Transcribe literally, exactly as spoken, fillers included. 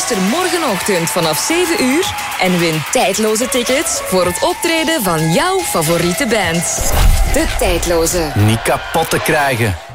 Luister morgenochtend vanaf zeven uur en win tijdloze tickets voor het optreden van jouw favoriete band. De Tijdloze. Niet kapot te krijgen.